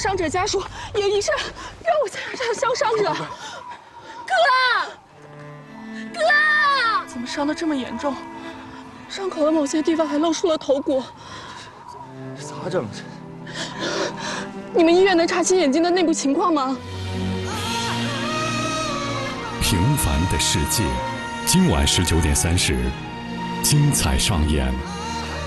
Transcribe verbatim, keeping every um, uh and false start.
伤者家属有医生，让我再让向伤者。哥，哥，怎么伤得这么严重？伤口的某些地方还露出了头骨。 这咋整？这你们医院能查清眼睛的内部情况吗？ 平凡的世界，今晚十九点三十，精彩上演。